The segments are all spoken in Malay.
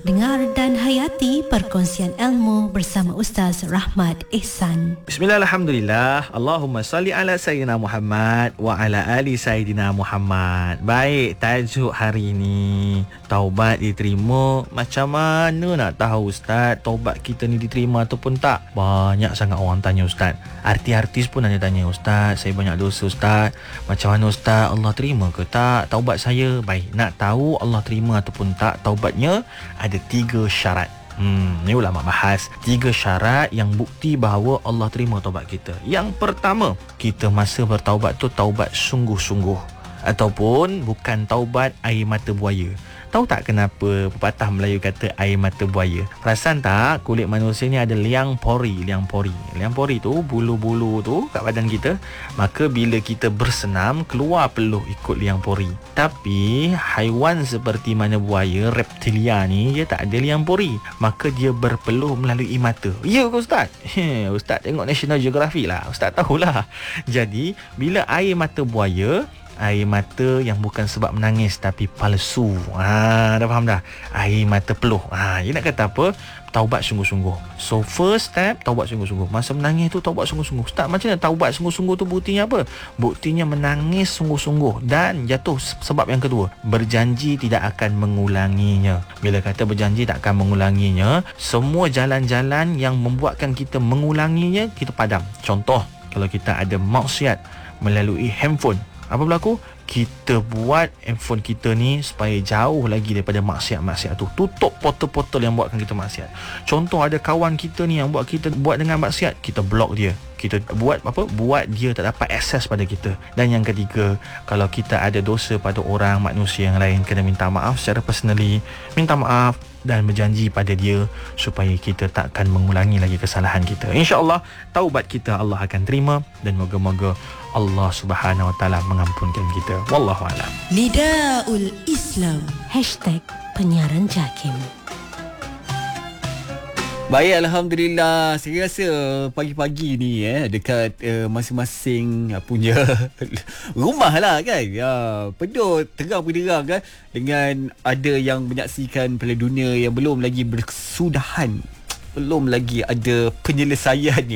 Dengar dan hayati perkongsian ilmu bersama Ustaz Rahmat Ehsan. Bismillah, alhamdulillah. Allahumma salli ala Sayyidina Muhammad wa ala ali Sayyidina Muhammad. Baik, tajuk hari ini, taubat diterima. Macam mana nak tahu Ustaz, taubat kita ni diterima ataupun tak? Banyak sangat orang tanya Ustaz. Artis-artis pun tanya Ustaz, saya banyak dosa Ustaz. Macam mana Ustaz, Allah terima ke tak taubat saya? Baik, nak tahu Allah terima ataupun tak taubatnya, ada 3 syarat. Ni ulama bahas 3 syarat yang bukti bahawa Allah terima taubat kita. Yang pertama, kita masa bertaubat tu taubat sungguh-sungguh, ataupun bukan taubat air mata buaya. Tahu tak kenapa pepatah Melayu kata air mata buaya? Perasan tak kulit manusia ni ada liang pori. Liang pori tu, bulu-bulu tu kat badan kita. Maka bila kita bersenam, keluar peluh ikut liang pori. Tapi haiwan seperti mana buaya, reptilia ni, dia tak ada liang pori. Maka dia berpeluh melalui mata. Ya ke Ustaz? Ustaz tengok National Geographic lah, Ustaz tahulah. Jadi bila air mata buaya, air mata yang bukan sebab menangis tapi palsu. Dah faham dah? Air mata peluh. Dia nak kata apa? Taubat sungguh-sungguh. So first step, taubat sungguh-sungguh. Masa menangis tu taubat sungguh-sungguh. Ustaz, macam mana taubat sungguh-sungguh tu buktinya apa? Buktinya menangis sungguh-sungguh. Dan jatuh sebab yang kedua, berjanji tidak akan mengulanginya. Bila kata berjanji tak akan mengulanginya, semua jalan-jalan yang membuatkan kita mengulanginya, kita padam. Contoh, kalau kita ada maksiat melalui handphone, apa berlaku? Kita buat handphone kita ni supaya jauh lagi daripada maksiat-maksiat tu. Tutup portal-portal yang buatkan kita maksiat. Contoh, ada kawan kita ni yang buat kita buat dengan maksiat, kita block dia. Kita buat apa? Buat dia tak dapat akses pada kita. Dan yang ketiga, kalau kita ada dosa pada orang, manusia yang lain, kena minta maaf secara personally. Minta maaf dan berjanji pada dia supaya kita takkan mengulangi lagi kesalahan kita. InsyaAllah taubat kita Allah akan terima, dan moga-moga Allah Subhanahu Wa Taala mengampunkan kita. Wallahu a'lam. Nidaul Islam #penyiaran JAKIM. Baik, alhamdulillah. Saya rasa pagi-pagi ni dekat masing-masing punya rumah lah kan. Penuh terang benderang kan, dengan ada yang menyaksikan Piala Dunia yang belum lagi berkesudahan, belum lagi ada penyelesaian.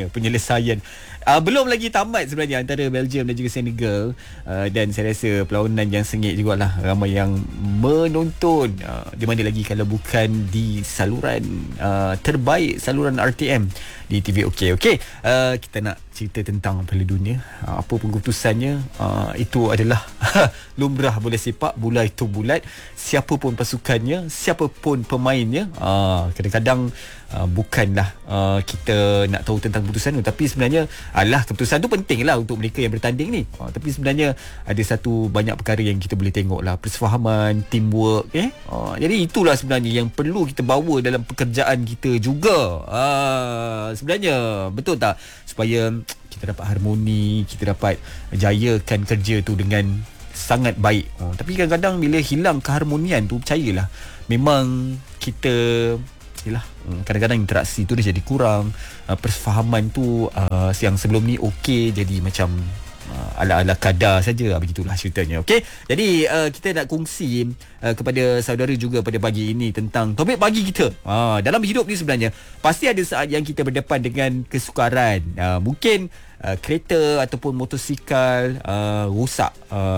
Belum lagi tamat sebenarnya antara Belgium dan juga Senegal. Dan saya rasa perlawanan yang sengit jugalah. Ramai yang menonton. Di mana lagi kalau bukan di saluran terbaik, saluran RTM di TV OK. Kita nak cerita tentang Piala Dunia. Apa pun keputusannya, itu adalah lumrah bola sepak. Bola itu bulat. Siapa pun pasukannya, siapa pun pemainnya. Kadang-kadang bukanlah kita nak tahu tentang keputusan tu, tapi sebenarnya keputusan tu penting lah untuk mereka yang bertanding ni. Tapi sebenarnya ada satu banyak perkara yang kita boleh tengok lah. Persefahaman, teamwork. Jadi itulah sebenarnya yang perlu kita bawa dalam pekerjaan kita juga. Sebenarnya betul tak? Supaya kita dapat harmoni, kita dapat jayakan kerja tu dengan sangat baik. Tapi kadang-kadang bila hilang keharmonian tu, percayalah, memang kita kadang-kadang interaksi tu dia jadi kurang. Persefahaman tu yang sebelum ni okey, jadi macam ala-ala kadar saja. Begitulah ceritanya. Okey, jadi kita nak kongsi kepada saudara juga pada pagi ini tentang topik pagi kita. Dalam hidup ni sebenarnya pasti ada saat yang kita berdepan dengan kesukaran. Mungkin kereta ataupun motosikal rosak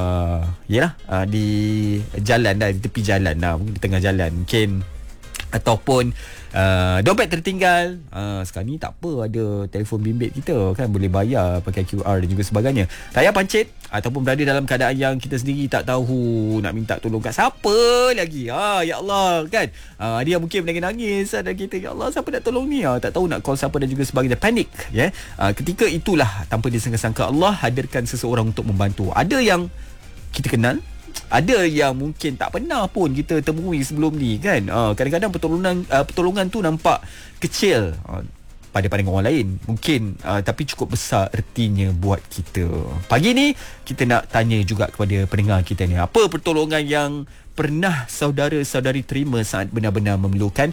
di jalan dah, di tepi jalan dah, mungkin di tengah jalan mungkin, ataupun dompet tertinggal. Sekarang ni tak apa, ada telefon bimbit kita kan, boleh bayar pakai QR dan juga sebagainya. Tak payah pancit, ataupun berada dalam keadaan yang kita sendiri tak tahu nak minta tolong kat siapa lagi. Ya Allah kan. Dia mungkin menangis dan kita, ya Allah siapa nak tolong ni, tak tahu nak call siapa dan juga sebagainya. Panik ketika itulah tanpa disangka-sangka Allah hadirkan seseorang untuk membantu. Ada yang kita kenal, ada yang mungkin tak pernah pun kita temui sebelum ni kan. Kadang-kadang pertolongan tu nampak kecil pada pandangan orang lain mungkin, tapi cukup besar ertinya buat kita. Pagi ni kita nak tanya juga kepada pendengar kita ni, apa pertolongan yang pernah saudara-saudari terima saat benar-benar memerlukan?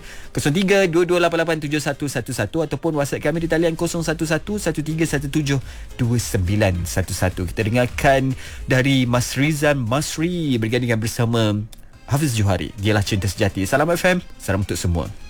03-2288-7111 ataupun WhatsApp kami di talian 0111-1317-2911. Kita dengarkan dari Mas Rizan Masri bergandingan bersama Hafiz Johari. Dialah cinta sejati. Salam FM, salam untuk semua.